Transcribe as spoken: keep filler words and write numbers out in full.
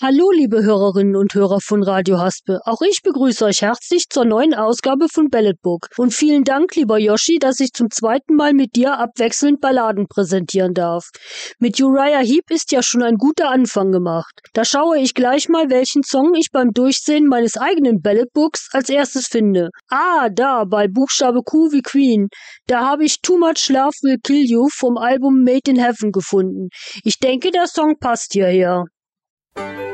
Hallo, liebe Hörerinnen und Hörer von Radio Haspe. Auch ich begrüße euch herzlich zur neuen Ausgabe von Ballad Book. Und vielen Dank, lieber Yoshi, dass ich zum zweiten Mal mit dir abwechselnd Balladen präsentieren darf. Mit Uriah Heep ist ja schon ein guter Anfang gemacht. Da schaue ich gleich mal, welchen Song ich beim Durchsehen meines eigenen Ballad Books als erstes finde. Ah, da, bei Buchstabe Q wie Queen. Da habe ich Too Much Love Will Kill You vom Album Made in Heaven gefunden. Ich denke, der Song passt hierher.